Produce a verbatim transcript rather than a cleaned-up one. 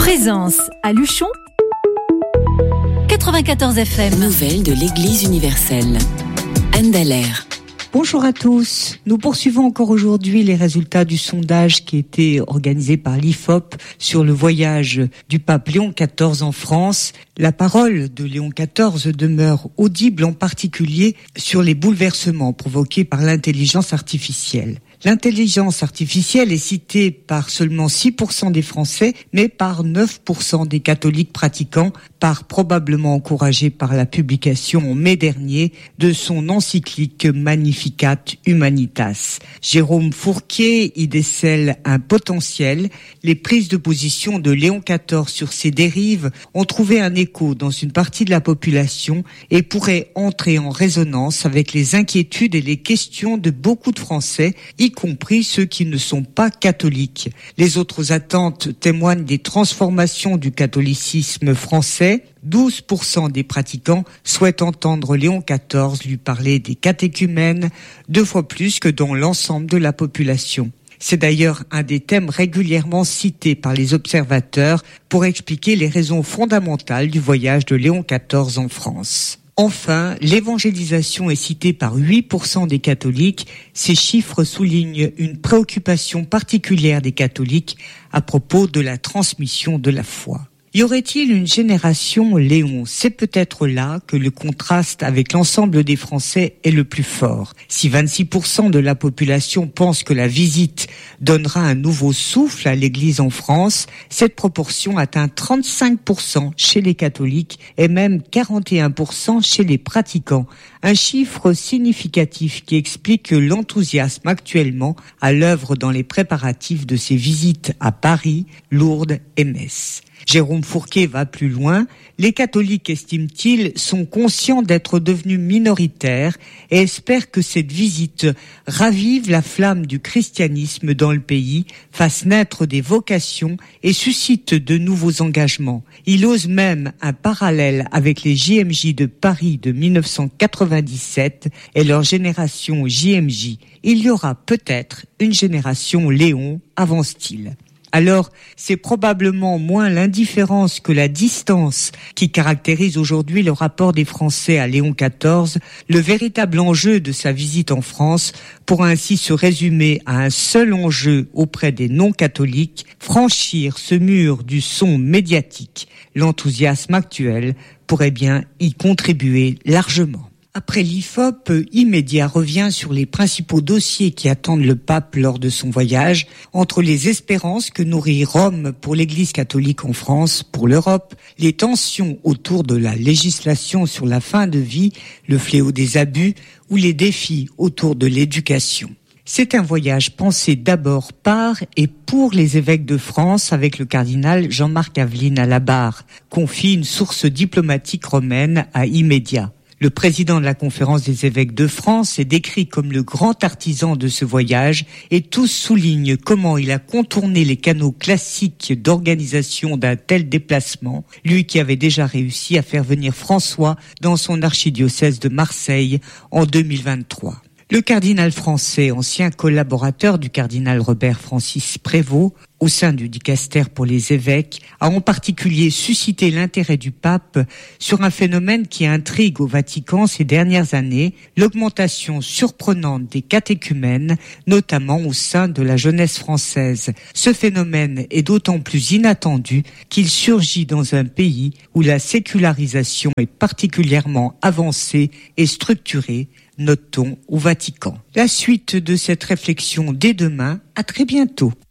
Présence à Luchon, quatre-vingt-quatorze F M. Nouvelles de l'Église universelle. Anne Dallaire. Bonjour à tous. Nous poursuivons encore aujourd'hui les résultats du sondage qui a été organisé par l'I F O P sur le voyage du pape Léon quatorze en France. La parole de Léon quatorze demeure audible, en particulier sur les bouleversements provoqués par l'intelligence artificielle. L'intelligence artificielle est citée par seulement six pour cent des Français, mais par neuf pour cent des catholiques pratiquants, par probablement encouragé par la publication en mai dernier de son encyclique Magnificat Humanitas. Jérôme Fourquet y décèle un potentiel. Les prises de position de Léon quatorze sur ces dérives ont trouvé un écho dans une partie de la population et pourraient entrer en résonance avec les inquiétudes et les questions de beaucoup de Français, y compris ceux qui ne sont pas catholiques. Les autres attentes témoignent des transformations du catholicisme français. douze pour cent des pratiquants souhaitent entendre Léon quatorze lui parler des catéchumènes, deux fois plus que dans l'ensemble de la population. C'est d'ailleurs un des thèmes régulièrement cités par les observateurs pour expliquer les raisons fondamentales du voyage de Léon quatorze en France. Enfin, l'évangélisation est citée par huit pour cent des catholiques. Ces chiffres soulignent une préoccupation particulière des catholiques à propos de la transmission de la foi. Y aurait-il une génération Léon ? C'est peut-être là que le contraste avec l'ensemble des Français est le plus fort. Si vingt-six pour cent de la population pense que la visite donnera un nouveau souffle à l'Église en France, cette proportion atteint trente-cinq pour cent chez les catholiques et même quarante et un pour cent chez les pratiquants. Un chiffre significatif qui explique l'enthousiasme actuellement à l'œuvre dans les préparatifs de ces visites à Paris, Lourdes et Metz. Jérôme Fourquet va plus loin. Les catholiques, estime-t-il, sont conscients d'être devenus minoritaires et espèrent que cette visite ravive la flamme du christianisme dans le pays, fasse naître des vocations et suscite de nouveaux engagements. Il ose même un parallèle avec les J M J de Paris de dix-neuf cent quatre-vingt-dix-sept et leur génération J M J. Il y aura peut-être une génération Léon, avance-t-il. Alors, c'est probablement moins l'indifférence que la distance qui caractérise aujourd'hui le rapport des Français à Léon quatorze. Le véritable enjeu de sa visite en France pourra ainsi se résumer à un seul enjeu auprès des non-catholiques, franchir ce mur du son médiatique. L'enthousiasme actuel pourrait bien y contribuer largement. Après l'I F O P, Immédiat revient sur les principaux dossiers qui attendent le pape lors de son voyage, entre les espérances que nourrit Rome pour l'Église catholique en France, pour l'Europe, les tensions autour de la législation sur la fin de vie, le fléau des abus ou les défis autour de l'éducation. C'est un voyage pensé d'abord par et pour les évêques de France avec le cardinal Jean-Marc Aveline à la barre, confie une source diplomatique romaine à Immédiat. Le président de la Conférence des évêques de France est décrit comme le grand artisan de ce voyage et tous soulignent comment il a contourné les canaux classiques d'organisation d'un tel déplacement, lui qui avait déjà réussi à faire venir François dans son archidiocèse de Marseille en deux mille vingt-trois. Le cardinal français, ancien collaborateur du cardinal Robert Francis Prévost, au sein du dicaster pour les évêques, a en particulier suscité l'intérêt du pape sur un phénomène qui intrigue au Vatican ces dernières années, l'augmentation surprenante des catéchumènes, notamment au sein de la jeunesse française. Ce phénomène est d'autant plus inattendu qu'il surgit dans un pays où la sécularisation est particulièrement avancée et structurée, notons au Vatican. La suite de cette réflexion dès demain. À très bientôt.